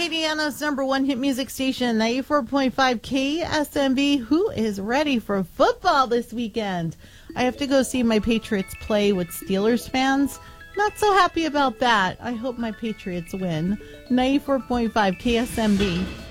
Acadiana's number one hit music station, 94.5 KSMB. Who is ready for football this weekend? I have to go see my Patriots play with Steelers fans. Not so happy about that. I hope my Patriots win. 94.5 KSMB.